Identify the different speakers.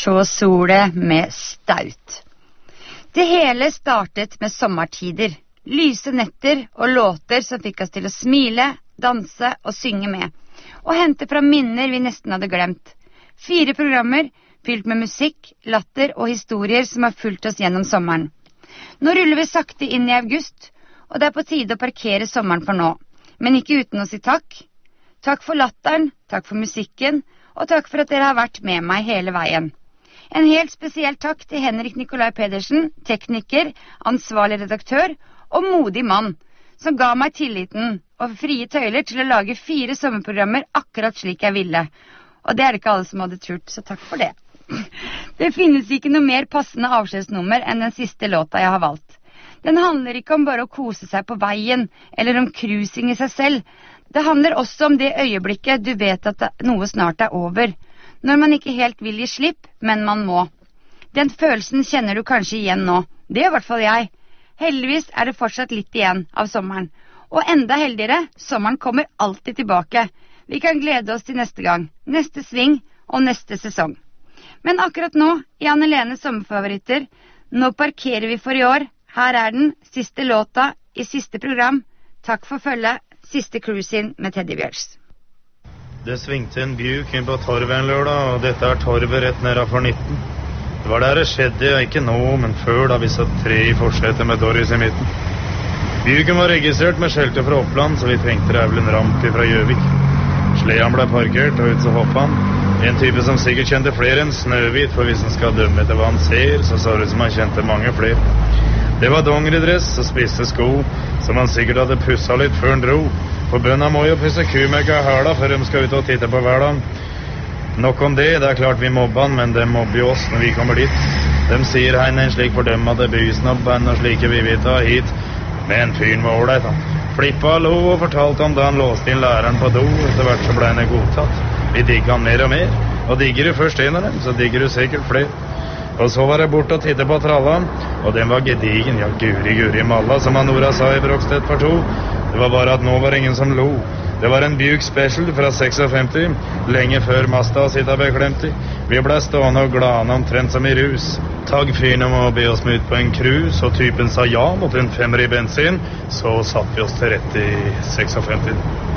Speaker 1: så solet med staut. Det hele startet med sommertider, lyse netter og låter som fikk oss til å smile, danse og synge med, og hente fra minner vi nesten hadde glemt. 4 programmer fylt med musikk, latter og historier som har fulgt oss gjennom sommeren. Nå ruller vi sakte inn i august, og det er på tide å parkere sommeren for nå, men ikke uten å si takk. Takk for latteren, takk for musikken, og takk for at dere har vært med meg hele veien. En helt spesiell takk til Henrik Nikolai Pedersen, tekniker, ansvarlig redaktør og modig mann, som ga meg tilliten og frie tøyler til å lage 4 sommerprogrammer akkurat slik jeg ville. Og det er det ikke alle som hadde turt, så takk for det. Det finnes ikke noe mer passende avskjedsnummer enn den siste låta jeg har valgt. Den handler ikke om bare å kose seg på veien, eller om cruising i seg selv. Det handler også om det øyeblikket du vet at noe snart er over. Når man ikke helt vil gi slipp, men man må. Den følelsen kjenner du kanskje igjen nå. Det er i hvert fall jeg. Heldigvis er det fortsatt litt igjen av sommeren. Og enda heldigere, sommeren kommer alltid tilbake. Vi kan glede oss til neste gang, neste sving og neste sesong. Men akkurat nå, i Anne Lenes sommerfavoritter, nå parkerer vi for i år. Her er den, siste låta i siste program. Takk for følget, siste cruising med Teddy Bjørs.
Speaker 2: Det svingte en bjuk inn på torvet en lørdag, og dette er torvet rett nedenfor 19. Det var der det skjedde, ja, ikke nå, men før, da vi satt 3 i forsetet med Doris i midten. Bjuken var registrert med skjelte fra Oppland, så vi trengte det vel en ramp fra Gjøvik. Sleden ble parkert, og ut så hoppet han. En type som sikkert kjente flere enn Snøhvit, for hvis han skal dømme etter hva han ser, så sa det som han kjente mange flere. Det var dongeridress og spisse sko, som han sikkert hadde pusset litt før han dro. For bønna må jo pusse kumøkka i hæla før de skal ut og titte på hverdagen. Nok om det, det er klart vi mobber han, men de mobber jo oss når vi kommer dit. De sier han en slik fordømmet debusnobb-band og slike vi vil ta hit. Men fyren var ålreit, han. Flippa lo og fortalte om da han låste inn læreren på do, etter hvert så ble han godtatt. Vi digger han mer og mer, og digger du først en av dem, så digger du sikkert flere. Og så var jeg bort og tittet på tralla, og den var gedigen, ja guri malla, som han Nora sa i Brokstedt for 2. Det var bare at nå var ingen som lo. Det var en Buick Special fra 56, lenge før Mazda sitta beklemt i. Vi ble stående og glane omtrent som i rus. Taggfyrene må be oss med ut på en cruise, og typen sa ja mot en 5 i bensin, så satt vi oss til rette i 56.